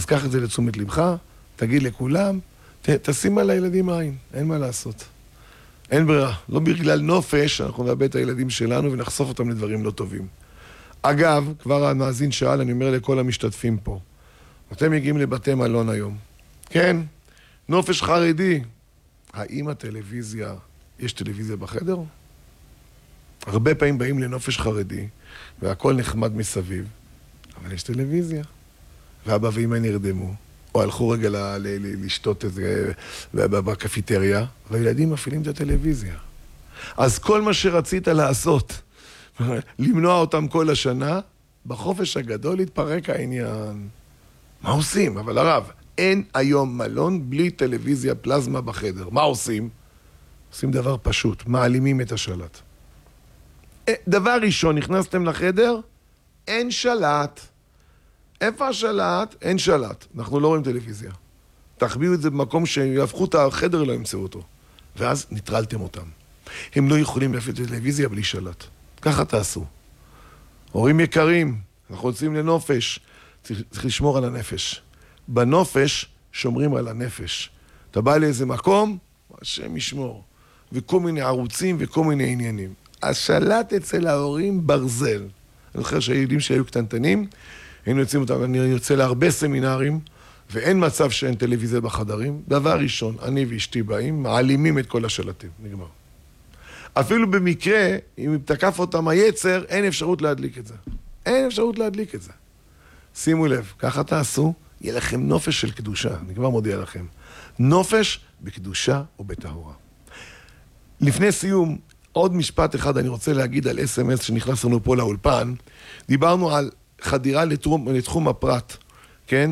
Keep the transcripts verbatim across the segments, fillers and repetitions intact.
אז קח את זה לתשומת לבך, תגיד לכולם, ת, תשים על הילדים עין, אין מה לעשות. אין ברירה, לא בגלל נופש, אנחנו נאבד את הילדים שלנו ונחשוף אותם לדברים לא טובים. אגב, כבר המאזין שאל, אני אומר לכל המשתתפים פה, אתם מגיעים לבתי מלון היום. כן, נופש חרדי. האם הטלוויזיה, יש טלוויזיה בחדר? הרבה פעמים באים לנופש חרדי, והכל נחמד מסביב, אבל יש טלוויזיה. ואבא ואמא נרדמו, או הלכו רגע ל- ל- ל- לשתות איזה בקפיטריה, והילדים מפעילים את הטלוויזיה. אז כל מה שרצית לעשות, למנוע אותם כל השנה, בחופש הגדול התפרק העניין. מה עושים? אבל הרב, אין היום מלון בלי טלוויזיה פלזמה בחדר. מה עושים? עושים דבר פשוט, מעלימים את השלט. דבר ראשון, נכנסתם לחדר, אין שלט. איפה השלט? אין שלט. אנחנו לא רואים טלוויזיה. תחביאו את זה במקום שיהפכו את החדר, לא ימצאו אותו. ואז נטרלתם אותם. הם לא יכולים להפעיל את הטלוויזיה בלי שלט. ככה תעשו. הורים יקרים, אנחנו יוצאים לנופש. צריך, צריך לשמור על הנפש. בנופש שומרים על הנפש. אתה בא לאיזה מקום, השם ישמור. וכל מיני ערוצים וכל מיני עניינים. השלט אצל ההורים ברזל. אני זוכר שהילדים שהיו קטנטנים, היינו יוצאים אותם, אני יוצא להרבה סמינרים, ואין מצב שאין טלוויזיה בחדרים. דבר ראשון, אני ואשתי באים, מעלימים את כל השלטים. נגמר. אפילו במקרה, אם תקף אותם היצר, אין אפשרות להדליק את זה. אין אפשרות להדליק את זה. שימו לב, ככה תעשו, יהיה לכם נופש של קדושה. אני כבר מודיע לכם. נופש בקדושה ובטהורה. לפני סיום, עוד משפט אחד אני רוצה להגיד על אס אם אס שנכנס לנו פה לאולפן. דיברנו על חדירה לתחום, לתחום הפרט, כן?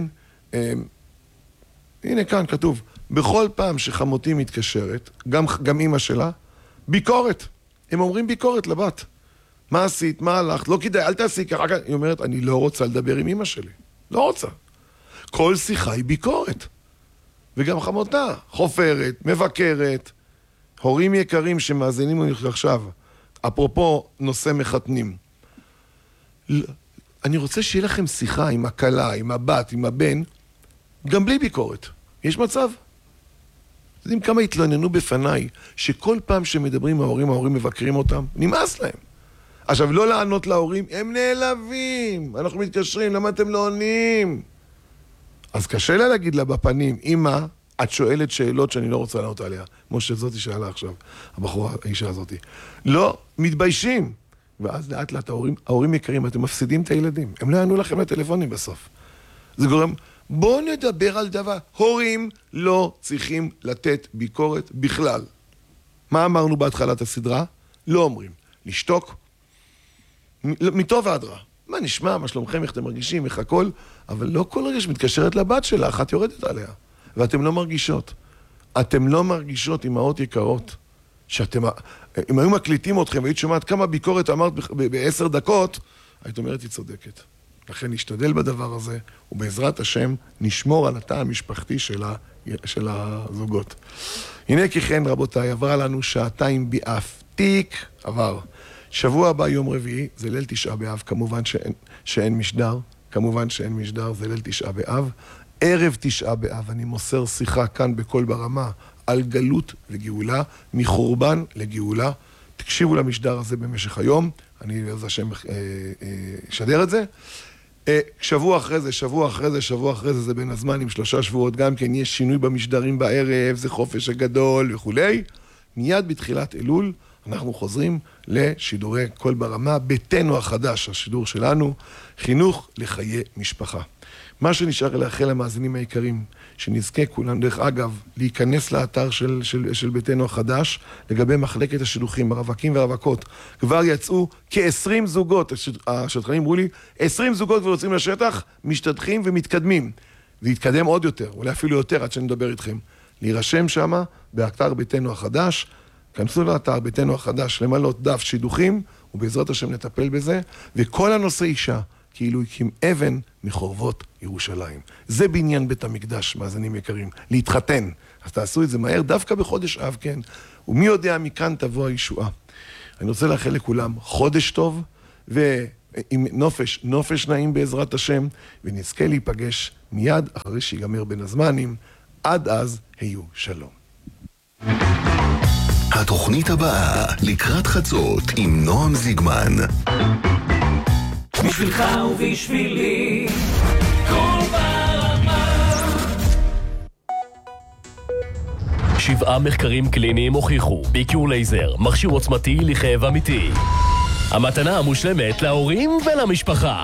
הנה כאן כתוב, בכל פעם שחמותי מתקשרת, גם, גם אמא שלה, ביקורת. הם אומרים ביקורת לבת. מה עשית? מה הלכת? לא כדאי, אל תעשי ככה. היא אומרת, אני לא רוצה לדבר עם אמא שלי. לא רוצה. כל שיחה היא ביקורת. וגם חמותה, חופרת, מבקרת. הורים יקרים שמאזינים לנו עכשיו, אפרופו נושא מחתנים. אני רוצה שיהיה לכם שיחה עם הכלה, עם הבת, עם הבן, גם בלי ביקורת. יש מצב? יודעים כמה התלוננו בפניי, שכל פעם שמדברים עם ההורים, ההורים מבקרים אותם, נמאס להם. עכשיו, לא לענות להורים, הם נעלבים, אנחנו מתקשרים, למה אתם לא עונים? אז קשה לה להגיד לה בפנים, אמא, את שואלת שאלות שאני לא רוצה לענות עליה, כמו שזאתי שאלה עכשיו, הבחורה, האישה הזאתי. לא, מתביישים. ואז לאט לאט ההורים, ההורים יקרים, אתם מפסידים את הילדים, הם לא יענו לכם לטלפונים בסוף. זה גורם, בואו נדבר על דבר, הורים לא צריכים לתת ביקורת בכלל. מה אמרנו בהתחלת הסדרה? לא אומרים, לשתוק, מטוב ועד רע. מה נשמע, מה שלומכם, איך אתם מרגישים, איך הכל, אבל לא כל רגע שמתקשרת לבת שלך, את יורדת עליה, ואתם לא מרגישות. אתם לא מרגישות אמהות יקרות, שאתם, אם היו מקליטים אתכם, והיית שומעת כמה ביקורת אמרת בעשר דקות, היית אומרת, היא צודקת. לכן נשתדל בדבר הזה, ובעזרת השם נשמור על התא המשפחתי של, ה, של הזוגות. הנה כי כן, רבותיי, עברה לנו שעתיים באף. תיק, עבר. שבוע הבא, יום רביעי, זה ליל תשעה באב, כמובן שאין, שאין משדר, כמובן שאין משדר, זה ליל תשעה באב. ערב תשעה באב, אני מוסר שיחה כאן בכל ברמה, על גלות וגאולה, מחורבן לגאולה. תקשיבו למשדר הזה במשך היום, אני בעזרת השם אשדר את זה. שבוע אחרי זה, שבוע אחרי זה, שבוע אחרי זה, זה בין הזמן עם שלושה שבועות, גם כן יש שינוי במשדרים בערב, זה חופש הגדול וכולי. מיד בתחילת אלול, אנחנו חוזרים לשידורי כל ברמה, ביתנו החדש, השידור שלנו, חינוך לחיי משפחה. מה שנשאר לאחל למאזינים העיקרים, שנזכה כולנו, דרך אגב, להיכנס לאתר של, של, של ביתנו החדש, לגבי מחלקת השילוחים, הרווקים והרווקות. כבר יצאו כ-עשרים זוגות, השטחנים אמרו לי, עשרים זוגות כבר יוצאים לשטח, משתתחים ומתקדמים. זה יתקדם עוד יותר, אולי אפילו יותר, עד שאני מדבר איתכם. להירשם שמה, באתר ביתנו החדש, כנסו לאתר ביתנו החדש, למלות דף שידוכים, ובעזרת השם נטפל בזה, וכל הנושא אישה, כאילו הקים אבן מחורבות ירושלים. זה בעניין בית המקדש, מאזינים יקרים, להתחתן. אז תעשו את זה מהר, דווקא בחודש אב, כן. ומי יודע מכאן תבוא הישועה. אני רוצה לאחל לכולם חודש טוב, ו... עם נופש, נופש נעים בעזרת השם, ונזכה להיפגש מיד אחרי שיגמר בין הזמנים. עד אז, היו שלום. התוכנית הבאה, לקראת חצות, עם נועם זיגמן. בשבילך ובשבילי, כל ברמה. שבעה מחקרים קליניים הוכיחו, ביקיור לייזר, מכשיר עוצמתי לכאב אמיתי. המתנה המושלמת להורים ולמשפחה.